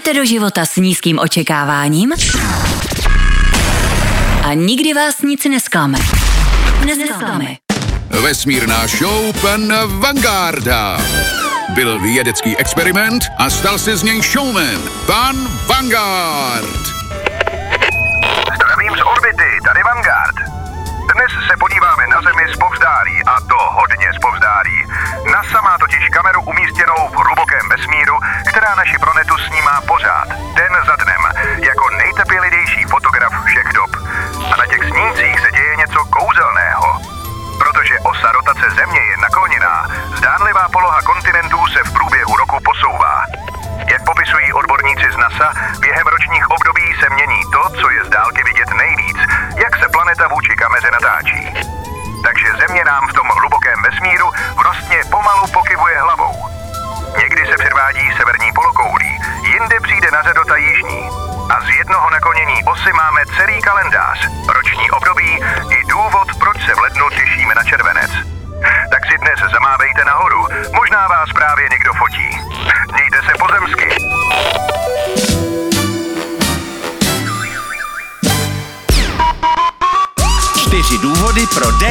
Jdete do života s nízkým očekáváním a nikdy vás nic nesklame. Vesmírná show pan Vangarda. Byl vědecký experiment a stal se z něj showman. Pan Vanguard. Zdravím z orbity, tady Vanguard. Dnes se podíváme na Zemi zpovzdálí, a to hodně zpovzdálí. NASA má totiž kameru umístěnou v hlubokém vesmíru, která naši planetu snímá pořád, den za dnem, jako nejtrpělivější fotograf všech dob. A na těch snímcích se děje něco kouzelného. Protože osa rotace Země je nakloněná, zdánlivá poloha kontinentů se v průběhu roku posouvá. Jak popisují odborníci z NASA, během ročních období se mění to, co je z dálky vidět nejvíc, jak se planeta vůči kameře natáčí. Takže Země nám v tom hlubokém vesmíru vlastně pomalu pokyvuje hlavou. Někdy se předvádí severní polokoulí, jinde přijde na řadu ta jižní. A z jednoho naklonění osy máme celý kalendář, roční období i důvod, proč se v lednu těšíme na červenec. Tak si dnes zamávejte nahoru, možná vás právě někdo fotí. Mějte se pozemsky. 4 důvody pro